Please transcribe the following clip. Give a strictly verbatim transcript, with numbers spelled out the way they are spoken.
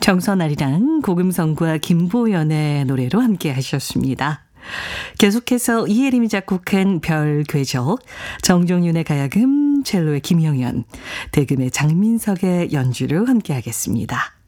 정선아리랑 고금성과 김보연의 노래로 함께 하셨습니다. 계속해서 이혜림이 작곡한 별 궤적, 정종윤의 가야금, 첼로의 김영현, 대금의 장민석의 연주로 함께 하겠습니다.